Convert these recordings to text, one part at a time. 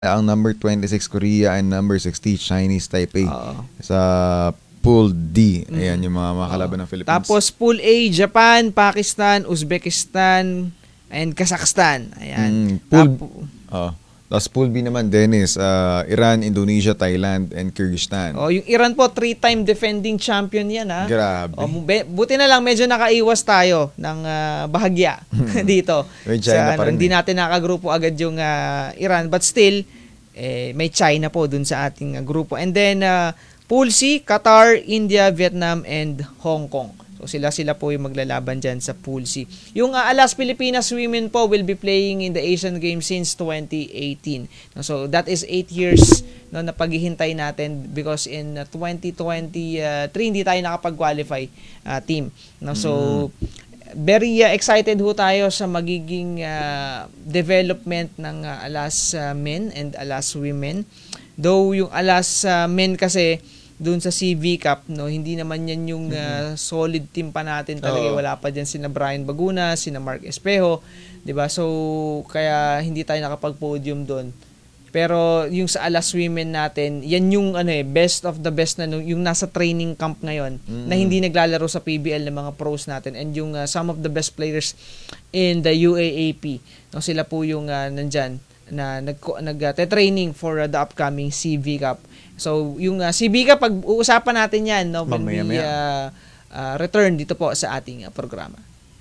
ang number 26 Korea and number 60 Chinese Taipei Oo. sa Pool D. Ayan yung mga kalaban ng Philippines. Tapos Pool A, Japan, Pakistan, Uzbekistan, and Kazakhstan. Ayan. Tapos Pool B naman, Dennis, Iran, Indonesia, Thailand, and Kyrgyzstan. Yung Iran po, 3-time defending champion yan, ha? Grabe. Buti na lang, medyo nakaiwas tayo ng bahagya dito. China pa rin, hindi natin nakagrupo agad yung Iran. But still, may China po dun sa ating grupo. And then, Pool C, Qatar, India, Vietnam, and Hong Kong. So sila po yung maglalaban dyan sa Pool C. Yung Alas Pilipinas women po will be playing in the Asian Games since 2018. So that is 8 years na paghihintay natin because in 2023 hindi tayo nakapag-qualify team. So very excited ho tayo sa magiging development ng Alas men and Alas women. Though yung Alas men kasi doon sa CV Cup, hindi naman yan yung solid team pa natin talaga. Wala pa dyan sina Brian Baguna, sina Mark Espejo, 'di ba? So kaya hindi tayo nakapag-podium doon. Pero yung sa Alas Women natin, yan yung best of the best na yung nasa training camp ngayon na hindi naglalaro sa PBL ng mga pros natin, and yung some of the best players in the UAAP. Sila po yung nandyan na nag-training for the upcoming CV Cup. So, yung CV Cup, pag-uusapan natin yan when we return dito po sa ating programa.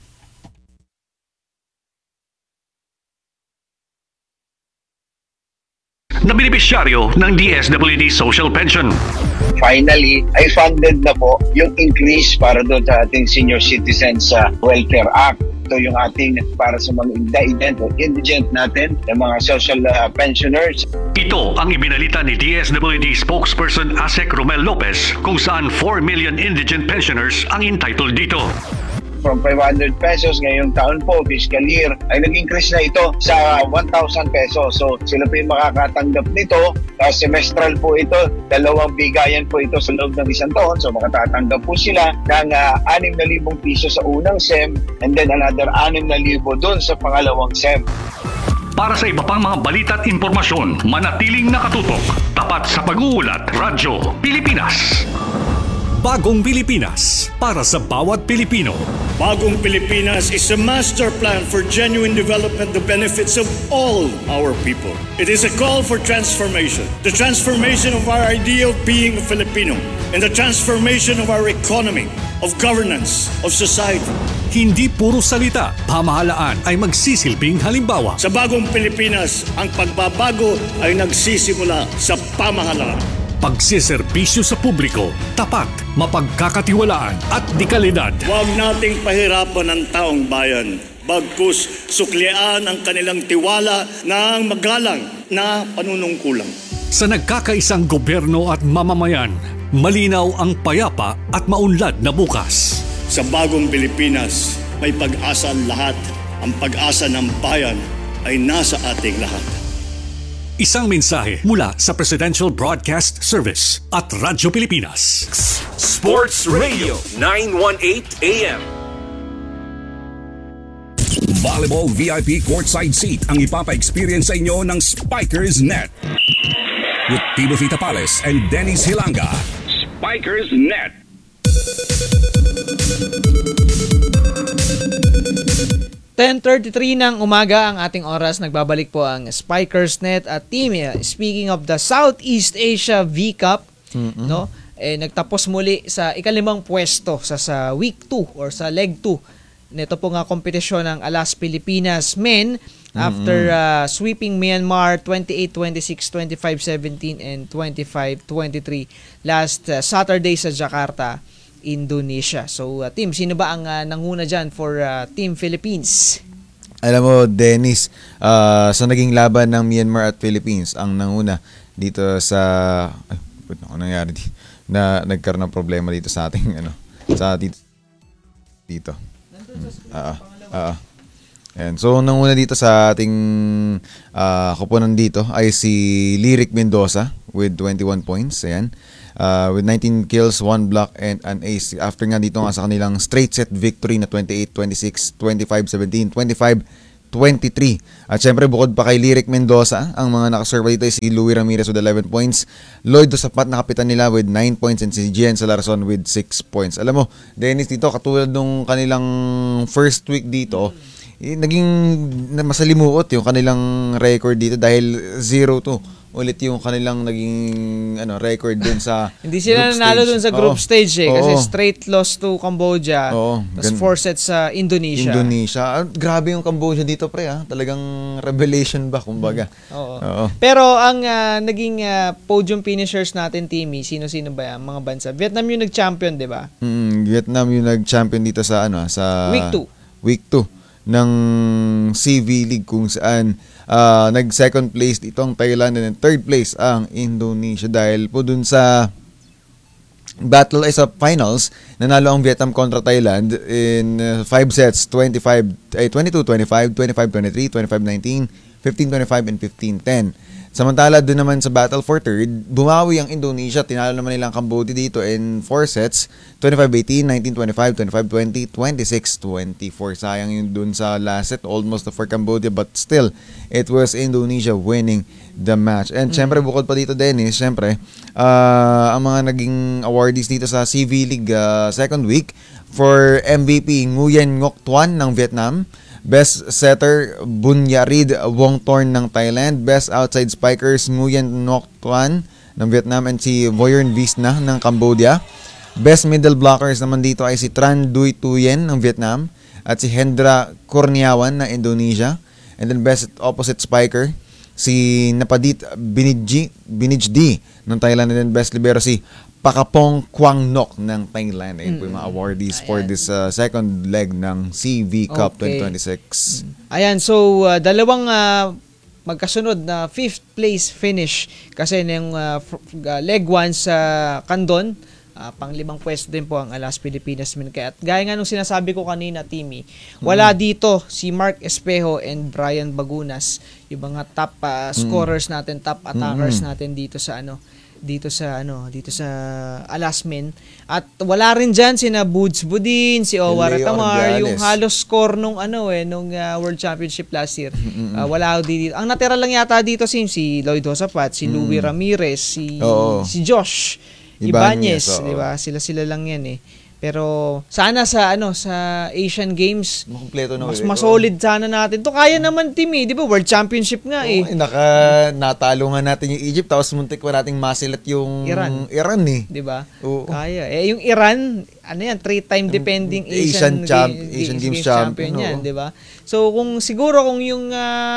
Na benepisyaryo ng DSWD Social Pension. Finally, ay funded na po yung increase para doon sa ating Senior Citizens Welfare Act. Ito yung ating para sa mga indigent natin, yung mga social pensioners. Ito ang ibinalita ni DSWD spokesperson Asek Romel Lopez kung saan 4 million indigent pensioners ang entitled dito. From 500 pesos ngayong taon po, fiscal year, ay nag-increase na ito sa 1,000 pesos. So sila po yung makakatanggap nito. Semestral po ito, 2 bigayan po ito sa loob ng isang taon. So makatatanggap po sila ng 6,000 piso sa unang SEM and then another 6,000 doon sa pangalawang SEM. Para sa iba pang mga balita at impormasyon, manatiling nakatutok. Tapat sa pag-uulat, Radyo Pilipinas. Bagong Pilipinas, para sa bawat Pilipino. Bagong Pilipinas is a master plan for genuine development, the benefits of all our people. It is a call for transformation. The transformation of our idea of being a Filipino and the transformation of our economy, of governance, of society. Hindi puro salita, pamahalaan ay magsisilbing halimbawa. Sa Bagong Pilipinas, ang pagbabago ay nagsisimula sa pamahalaan. Pagsiservisyo sa publiko, tapat, mapagkakatiwalaan at dekalidad. Huwag nating pahirapan ang taong bayan. Bagkus suklian ang kanilang tiwala ng magalang na panunungkulang. Sa nagkakaisang gobyerno at mamamayan, malinaw ang payapa at maunlad na bukas. Sa Bagong Pilipinas, may pag-asa ang lahat. Ang pag-asa ng bayan ay nasa ating lahat. Isang mensahe mula sa Presidential Broadcast Service at Radyo Pilipinas. Sports Radio 918 AM. Volleyball VIP courtside seat ang ipapa-experience sa inyo ng Spikers Net. With Timothy Tapales and Dennis Hilanga. Spikers Net. (10:33) ng umaga ang ating oras. Nagbabalik po ang Spikers Net at team. Speaking of the Southeast Asia V Cup, nagtapos muli sa ika-5 pwesto sa week 2 or sa leg 2 nito po nga kompetisyon ng Alas Pilipinas men after sweeping Myanmar 28-26, 25-17 and 25-23 last Saturday sa Jakarta, Indonesia. So, team, sino ba ang nanguna dyan for Team Philippines? Alam mo, Dennis, sa naging laban ng Myanmar at Philippines, ang nanguna dito sa... ano nangyari dito? Na nagkaroon ng problema dito sa ating, dito. And so, nanguna dito sa ating koponan dito ay si Lyric Mendoza with 21 points. Ayan. With 19 kills, 1 block, and an ace. After nga dito nga sa kanilang straight set victory na 28-26, 25-17, 23. At syempre, bukod pa kay Lyric Mendoza, ang mga nakaserve dito ay si Louie Ramirez with 11 points, Lloyd Dosapat na kapitan nila with 9 points, and si Gian Salarzon with 6 points. Alam mo, Dennis, dito katulad nung kanilang first week dito, naging masalimuot yung kanilang record dito dahil 0-2 ulit yung kanilang naging record dun sa Hindi sila group nanalo stage. dun sa group stage kasi Oo. straight loss to Cambodia. Tapos 4 sets sa Indonesia. Grabe yung Cambodia dito, pre, Talagang revelation ba, kumbaga. Oo. Pero ang naging podium finishers natin, Timmy, sino-sino ba yan? Mga bansa. Vietnam yung nag-champion, di ba? Vietnam yung nag-champion dito sa sa Week 2 ng CV League, kung saan nag-second place dito ang Thailand, and then third place ang Indonesia dahil po dun sa battle ay sa finals, nanalo ang Vietnam kontra Thailand in 5 sets, 22-25, 25-23, 25-19, 15-25, and 15-10. Samantala, doon naman sa battle for third, bumawi ang Indonesia. Tinalo naman nila ang Cambodia dito in 4 sets, 25-18, 19-25, 25-20, 26-24. Sayang yun doon sa last set, almost for Cambodia, but still, it was Indonesia winning the match. And syempre, bukod pa dito, Dennis, syempre, ang mga naging awardees dito sa CV League second week, for MVP, Nguyen Ngoc Tuan ng Vietnam, Best Setter, Bunyarid Wongtorn ng Thailand. Best Outside Spikers, Nguyen Ngoc Tuan ng Vietnam, and si Voyern Visna ng Cambodia. Best Middle Blockers naman dito ay si Tran Duy Tuyen ng Vietnam at si Hendra Kurniawan ng Indonesia. And then Best Opposite Spiker, si Napadit Binijdi ng Thailand. And then Best Libero, si Pakapong Quang Nok ng Thailand. Ayun po yung mga awardees for this second leg ng CV Cup 2026. Ayan, so dalawang magkasunod na 5th place finish kasi yung leg 1 sa Candon, pang-5 pwesto din po ang Alas Pilipinas Men. Kaya at gaya nga nung sinasabi ko kanina, Timmy, wala dito si Mark Espejo and Brian Bagunas, yung mga top scorers natin, top attackers natin dito sa dito sa Alasmen. At wala rin diyan sina Buds Budin, si Owar Tamar, yung halos score nung World Championship last year. Wala dito. Ang natira lang yata dito si Lloyd Dosapat, si Louie Ramirez, si Josh Ibanez, di ba? Sila lang yan eh. Pero sana sa Asian Games mas solid sana natin. To kaya naman, team eh, 'di ba? World Championship nga eh. Natalo nga natin yung Egypt, tapos muntik pa nating masilat yung Iran eh. 'Di ba? Kaya. Yung Iran, 3-time defending Asian Games champion yan, 'di ba? So kung yung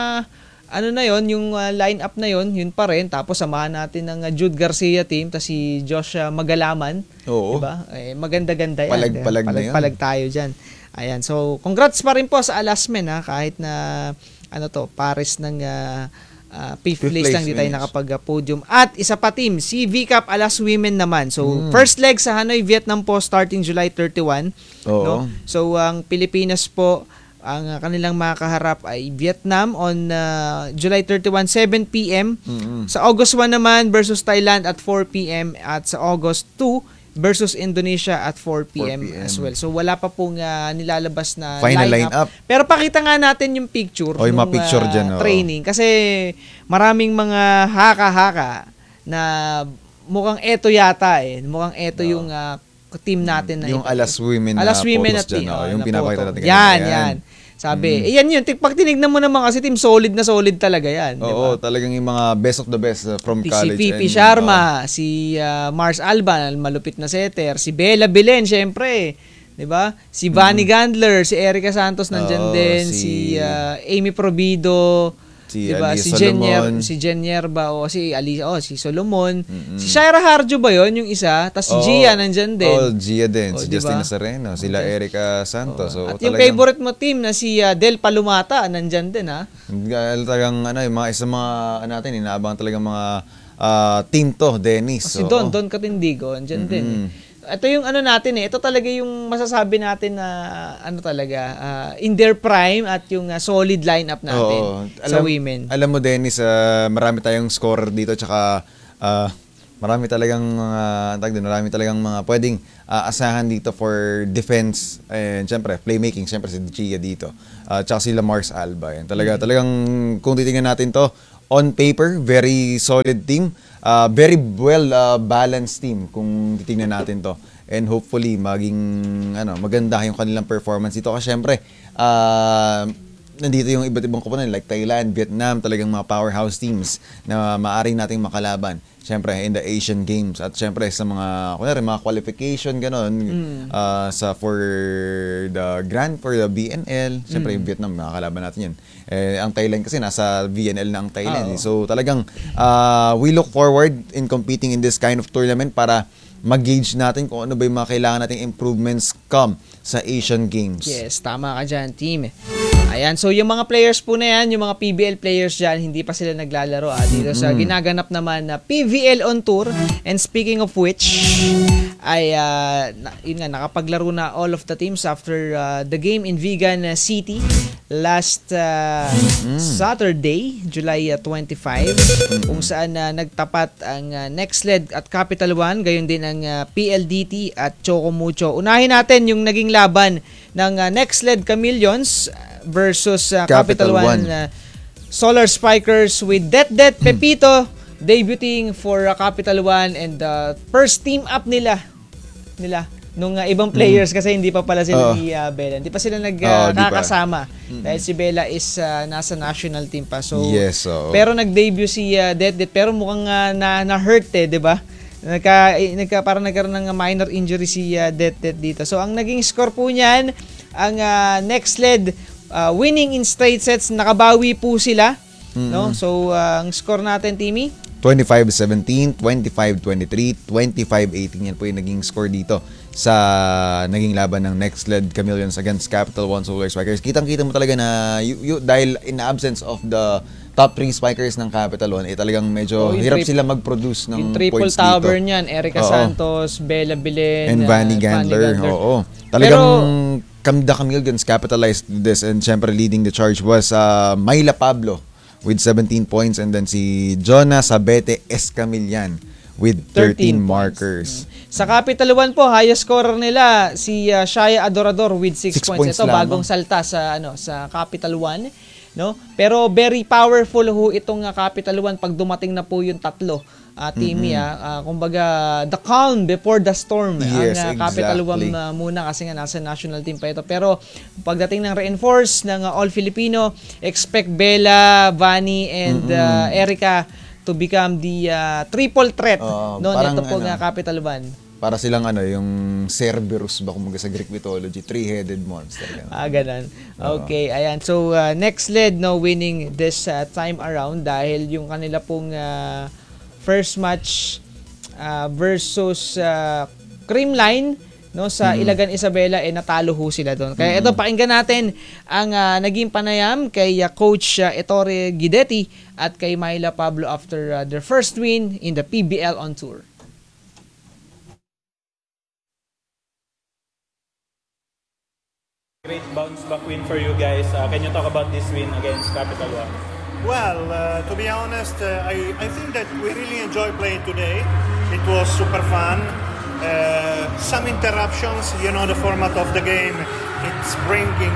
yung line-up na yun pa rin. Tapos samahan natin ng Jude Garcia team, tapos si Josh Magalaman. Oo. Diba? Maganda-ganda yan. Palag tayo dyan. Ayan. So, congrats pa rin po sa Alasmen, kahit na, pares ng 5th place lang, di tayo nakapag-podium. At isa pa team, si V-Cup Alas Women naman. So, first leg sa Hanoi, Vietnam po, starting July 31. No? So, ang Pilipinas po, ang kanilang makakaharap ay Vietnam on July 31, 7 p.m. Sa August 1 naman versus Thailand at 4 p.m. At sa August 2 versus Indonesia at 4 p.m. as well. So wala pa pong nilalabas na final lineup. Pero pakita nga natin yung picture ng training. Kasi maraming mga haka-haka na mukhang eto yata eh. Mukhang eto yung team natin na yung Alas Women at team. Yung pinapakita natin. Yan. Sabi, yan yun. Pag tinignan mo naman kasi team, solid na solid talaga yan. Oo, diba? Talagang yung mga best of the best from college. Si Pipi Sharma, si Mars Alban, malupit na setter, si Bella Belen, syempre. Diba? Si Vanny Gandler, si Erica Santos nandyan din, si Amy Provido, si diba? Si Jenier ba o si Solomon. Si Mm-hmm. Shaira Harjo ba yon yung isa? Tapos si Gia nandyan din. Gia din. Si diba? Justin Nazareno. Sila Erica Santos. At yung favorite mo team na si Del Palumata, nandyan din Talagang yung mga isa mga natin, inaabangan talagang mga team to, Dennis. Si Don Catindigo, nandyan din. Ito yung natin ito talaga yung masasabi natin na in their prime at yung solid lineup natin sa women. Alam mo, Dennis, marami tayong scorer dito, tsaka marami talagang marami talagang mga pwedeng asahan dito for defense and syempre playmaking, syempre si Chia dito. Tsaka si Lamars Alba. Yan. Talagang kung titingnan natin to on paper, very solid team. Very well balanced team kung titingnan natin to. And hopefully maganda yung kanilang performance dito kasi syempre nandito yung iba't ibang komponen like Thailand, Vietnam, talagang mga powerhouse teams na maaari nating makalaban. Siyempre in the Asian Games at siyempre sa mga qualification for the BNL, siyempre yung Vietnam makakalaban natin yan. Ang Thailand kasi nasa VNL na ang Thailand. So talagang we look forward in competing in this kind of tournament para mag-gauge natin kung ano ba yung mga kailangan nating improvements come sa Asian Games. Yes, tama ka dyan, team. Ayan, so yung mga players po na yan, yung mga PBL players dyan, hindi pa sila naglalaro dito sa ginaganap naman na PVL on Tour. And speaking of which, ay nakapaglaro na all of the teams after the game in Vigan City last Saturday, July 25, kung saan nagtapat ang Nextled at Capital One, gayon din ang PLDT at Choco Mucho. Unahin natin yung naging laban ng Nextled Chameleons versus Capital One Solar Spikers with Det Pepito debuting for Capital One and first team up nila nung ibang players kasi hindi pa pala sila ni Bella. Hindi pa sila nagkakasama dahil si Bella is nasa national team pa. So yes, pero nag-debut si Det pero mukhang na-hurt 'di ba? Parang nagkaroon ng minor injury si Det dito. So ang naging score po niyan, ang Nextled winning in straight sets, nakabawi po sila, no? So ang score natin, Timmy, 25-17, 25-23, 25-18 yan po yung naging score dito sa naging laban ng Nextled Chameleons against Capital One Solar Spikers. Kitang-kita mo talaga na dahil in the absence of the top 3 spikers ng Capital One, talagang medyo hirap sila mag-produce ng yung triple points tower dito. niyan, Erica Santos, Bella Belen, and Vanny Gandler. Talagang the Chameleons capitalized this, and syempre leading the charge was Myla Pablo with 17 points, and then si Jonah Sabete Escamillan with 13 markers. Sa Capital One po, highest scorer nila si Shaya Adorador with 6 points. Ito bagong salta sa sa Capital One, no? Pero very powerful itong Capital One pag dumating na po yung tatlo. Timmy, kumbaga the calm before the storm. Yes, ang Capital One muna kasi nga nasa national team pa ito. Pero pagdating ng reinforce ng All Filipino, expect Bella, Vanny and Erica to become the triple threat nito po ng Capital One. Para silang yung Cerberus ba kumbaga sa Greek mythology, three-headed monster. Ganun. Okay, ayan. So Nextled winning this time around dahil yung kanila pong first match versus Creamline sa Ilagan Isabela natalo sila doon. Kaya ito, pakinggan natin ang naging panayam kay Coach Ettore Guidetti at kay Myla Pablo after their first win in the PBL on Tour. Great bounce back win for you guys. Can you talk about this win against Capital One? Well, to be honest, I think that we really enjoyed playing today. It was super fun. Some interruptions, the format of the game, it's bringing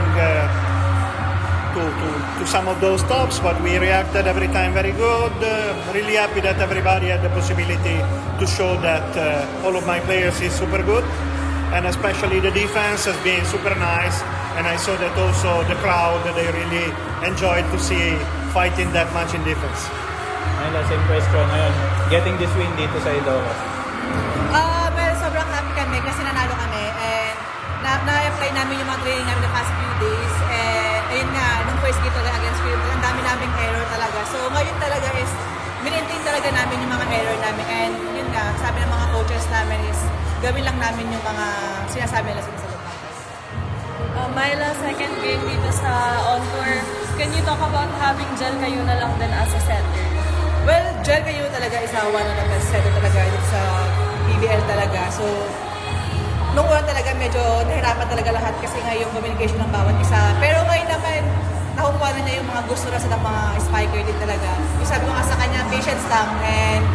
to some of those stops, but we reacted every time very good. Really happy that everybody had the possibility to show that all of my players is super good, and especially the defense has been super nice. And I saw that also the crowd, they really enjoyed to see fighting that much in defense. Ayun, same question ngayon. Getting this win dito sa Ilocos. Well, sobrang happy kami kasi nanalo kami. And na-apply namin yung mga training namin the past few days. And ayun nga, nung first game talaga against Film, ang dami naming error talaga. So ngayon talaga is, minentain talaga namin yung mga error namin. And yun nga, sabi ng mga coaches namin is, gawin lang namin yung mga sinasabi nila sa loob. Myla, second game dito sa On Tour. Can you talk about having Jel Cayuna lang din as a center? Well, Jel Cayuna talaga is one of the best center talaga dito sa PBL talaga. So, nung una talaga medyo nahirapan talaga lahat kasi nga yung communication ng bawat isa. Pero ngayon naman, nakukuha na niya yung mga gusto na sa mga spiker din talaga. Yung sabi ko nga sa kanya, patience lang. And pag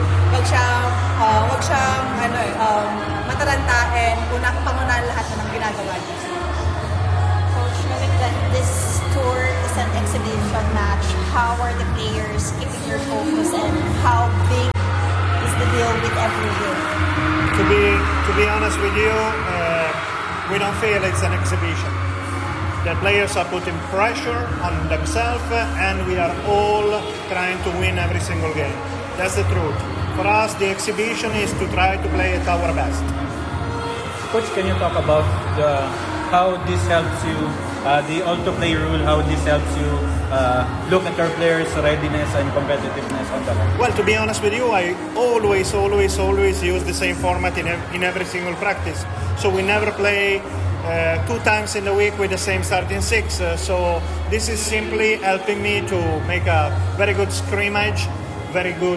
wag siyang mataranta and pangunahan lahat ng ginagawa niya. Coach, knowing that this tour is an exhibition match, how are the players keeping their focus and how big is the deal with every win? To be honest with you, we don't feel it's an exhibition. The players are putting pressure on themselves and we are all trying to win every single game. That's the truth. For us, the exhibition is to try to play at our best. Coach, can you talk about how this helps you, the all-to-play rule, how this helps you look at your players' readiness and competitiveness on the court? Well, to be honest with you, I always use the same format in every single practice. So we never play 2 times in the week with the same starting 6. So this is simply helping me to make a very good scrimmage, very good,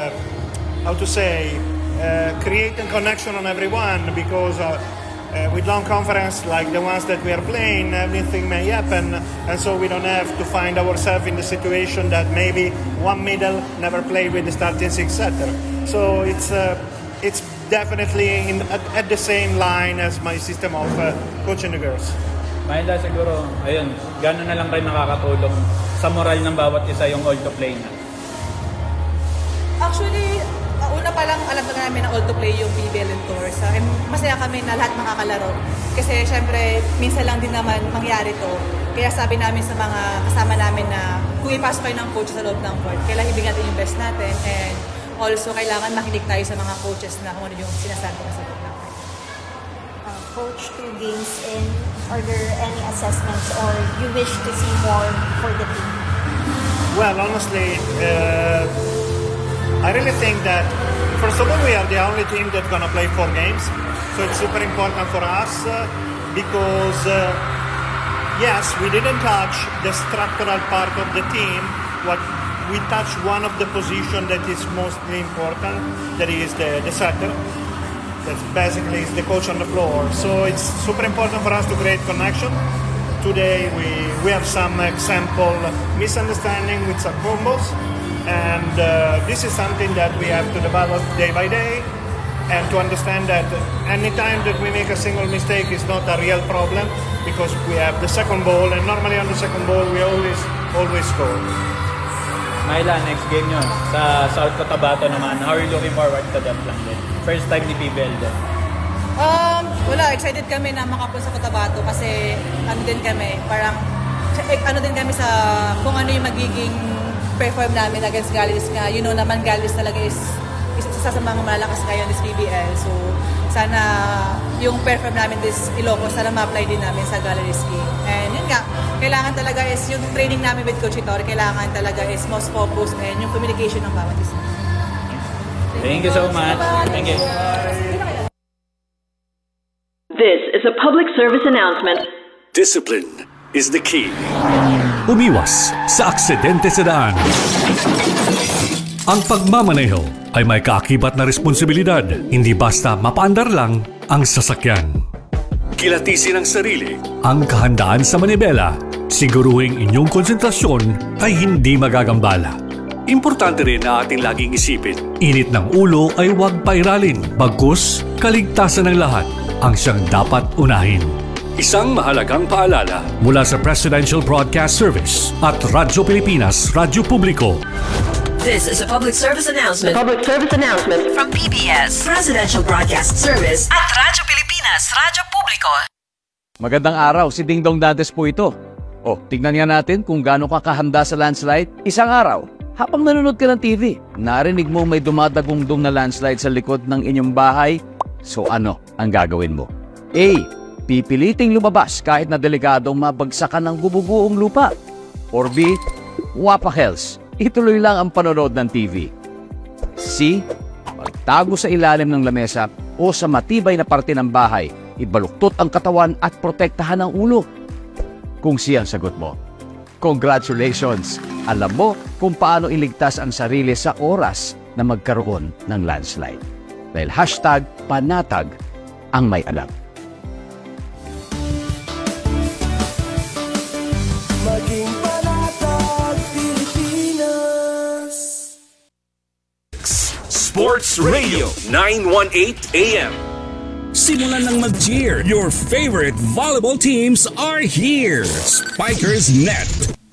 create a connection on everyone, because with long conference like the ones that we are playing, everything may happen, and so we don't have to find ourselves in the situation that maybe one middle never played with the starting 6 setter. So it's definitely at the same line as my system of coaching the girls. Maila, siguro, ayun, gano'n na lang kayo nakakatulong sa moral ng bawat isa yung all-to-play na? Actually, una pa lang alam na namin na all-to-play yung PBL and Tour. So, masaya kami na lahat makakalaro. Kasi syempre, minsan lang din naman mangyari to. Kaya sabi namin sa mga kasama namin na kung ipasok kayo ng coach sa loob ng court, kailangan ibigay natin yung best natin, and also kailangan makinig tayo sa mga coaches na kung ano yung sinasabi na sa loob ng court. Coach, 2 games in, are there any assessments or you wish to see more for the team? Well, honestly, I really think that, first of all, we are the only team that's going to play 4 games. So it's super important for us because, yes, we didn't touch the structural part of the team. What we touched one of the positions that is mostly important, that is the setter. That basically is the coach on the floor. So it's super important for us to create connection. Today we have some example misunderstanding with some combos. And this is something that we have to develop day by day, and to understand that any time that we make a single mistake is not a real problem, because we have the second ball, and normally on the second ball we always score. Maila, next game nyo sa South Cotabato naman, how are you looking forward to that lang din? First time ni PBL din. Excited kami na makapunta sa Cotabato kasi din kami sa kung ano yung magiging perform namin against Galleries nga. You know naman, Galleries talaga is isa sa mga malalakas ngayon this PBL. So, sana yung perform namin this Ilocos, sana ma-apply din namin sa Galleries game. And yun nga, kailangan talaga is yung training namin with Coach Hitor, kailangan talaga is most focus and yung communication ng bawat isa. Thank you so much. Thank you. This is a public service announcement. Discipline is the key. Umiwas sa aksidente sa daan. Ang pagmamaneho ay may kaakibat na responsibilidad, hindi basta mapaandar lang ang sasakyan. Kilatisin ang sarili, ang kahandaan sa manibela, siguruhing inyong konsentrasyon ay hindi magagambala. Importante rin na ating laging isipin, init ng ulo ay huwag pairalin, bagkus kaligtasan ng lahat ang siyang dapat unahin. Isang mahalagang paalala mula sa Presidential Broadcast Service at Radyo Pilipinas, Radyo Publiko. This is a public service announcement. Public service announcement from PBS, Presidential Broadcast Service at Radyo Pilipinas, Radyo Publiko. Magandang araw, si Ding Dong Dantes po ito. Tignan nga natin kung gaano ka kahanda sa landslide. Isang araw, habang nanonood ka ng TV, narinig mo may dumadagungdong na landslide sa likod ng inyong bahay. So ano ang gagawin mo? A. Pipiliting lumabas kahit na delikadong mabagsakan ng bububuong lupa. Or B. Wapakels, ituloy lang ang panonood ng TV. C. Magtago sa ilalim ng lamesa o sa matibay na parte ng bahay, ibaluktot ang katawan at protektahan ang ulo. Kung C ang sagot mo, congratulations! Alam mo kung paano iligtas ang sarili sa oras na magkaroon ng landslide. Dahil #panatag ang may alam. Maging panatag Pilipinas. Sports Radio 918 AM. Simulan ng mag-cheer. Your favorite volleyball teams are here. Spikers Net.